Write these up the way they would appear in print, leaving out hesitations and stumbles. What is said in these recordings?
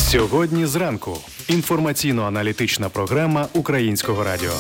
Сьогодні зранку. Інформаційно-аналітична програма Українського радіо.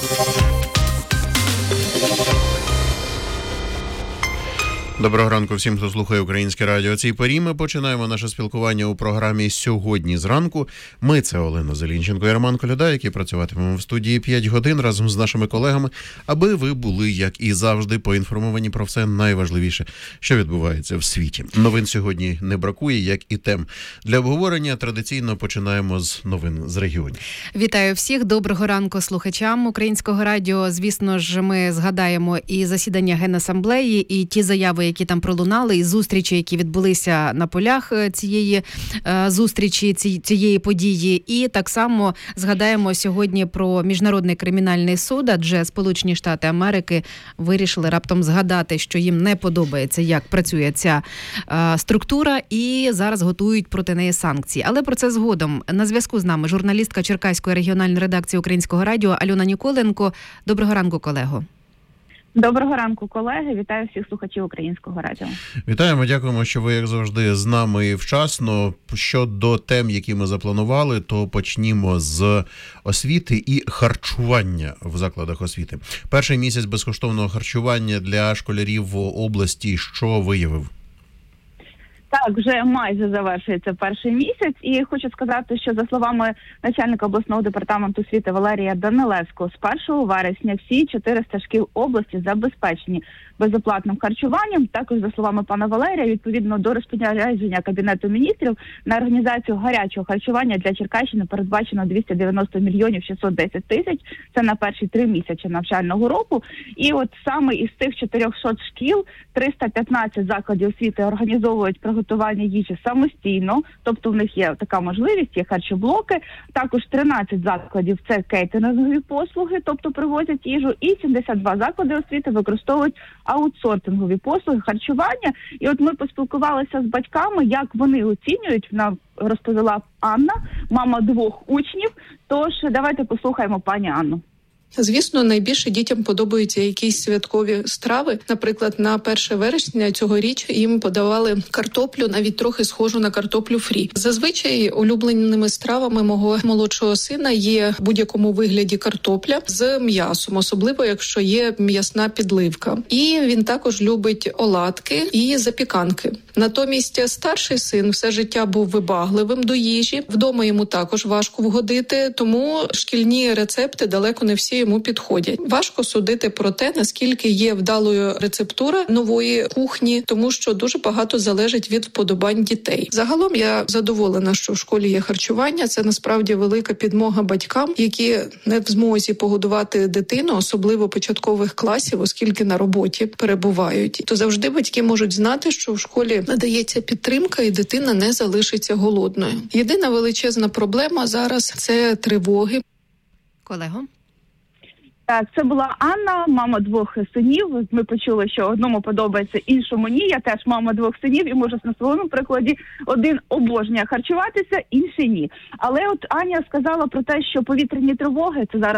Доброго ранку всім, хто слухає Українське радіо. Цій порі ми починаємо наше спілкування у програмі «Сьогодні зранку». Ми – це Олена Зелінченко і Роман Коляда, які працюватимемо в студії 5 годин разом з нашими колегами, аби ви були, як і завжди, поінформовані про все найважливіше, що відбувається в світі. Новин сьогодні не бракує, як і тем. Для обговорення традиційно починаємо з новин з регіонів. Вітаю всіх, доброго ранку слухачам Українського радіо. Звісно ж, ми згадаємо і засідання Генасамблеї, і ті заяви, які там пролунали, і зустрічі, які відбулися на полях цієї зустрічі, цієї події. І так само згадаємо сьогодні про Міжнародний кримінальний суд, адже Сполучені Штати Америки вирішили раптом згадати, що їм не подобається, як працює ця структура, і зараз готують проти неї санкції. Але про це згодом. На зв'язку з нами журналістка Черкаської регіональної редакції Українського радіо Альона Ніколенко. Доброго ранку, колего. Доброго ранку, колеги. Вітаю всіх слухачів Українського радіо. Вітаємо, дякуємо, що ви, як завжди, з нами вчасно. Щодо тем, які ми запланували, то почнімо з освіти і харчування в закладах освіти. Перший місяць безкоштовного харчування для школярів в області що виявив? Так, вже майже завершується перший місяць, і хочу сказати, що за словами начальника обласного департаменту освіти Валерія Данилевського, з 1 вересня всі 400 шкіл області забезпечені безоплатним харчуванням. Також, за словами пана Валерія, відповідно до розпорядження Кабінету міністрів, на організацію гарячого харчування для Черкащини передбачено 290 мільйонів 610 тисяч. Це на перші 3 місяці навчального року. І от саме із тих 400 шкіл 315 закладів освіти організовують приготування їжі самостійно, тобто в них є така можливість, є харчоблоки. Також 13 закладів – це кейтерингові послуги, тобто привозять їжу, і 72 заклади освіти використовують аутсорсингові послуги харчування. І от ми поспілкувалися з батьками, як вони оцінюють, нам розповіла Анна, мама 2 учнів. Тож давайте послухаємо пані Анну. Звісно, найбільше дітям подобаються якісь святкові страви. Наприклад, на 1 вересня цьогоріч їм подавали картоплю, навіть трохи схожу на картоплю фрі. Зазвичай улюбленими стравами мого молодшого сина є в будь-якому вигляді картопля з м'ясом, особливо якщо є м'ясна підливка. І він також любить оладки і запіканки. Натомість старший син все життя був вибагливим до їжі. Вдома йому також важко вгодити, тому шкільні рецепти далеко не всі йому підходять. Важко судити про те, наскільки є вдалою рецептура нової кухні, тому що дуже багато залежить від вподобань дітей. Загалом я задоволена, що в школі є харчування. Це насправді велика підмога батькам, які не в змозі погодувати дитину, особливо початкових класів, оскільки на роботі перебувають. То завжди батьки можуть знати, що в школі надається підтримка і дитина не залишиться голодною. Єдина величезна проблема зараз – це тривоги. Колего? Так, це була Анна, мама 2 синів. Ми почули, що одному подобається, іншому ні. Я теж мама 2 синів і можу на своєму прикладі: один обожнює харчуватися, інший ні. Але от Аня сказала про те, що повітряні тривоги – це зараз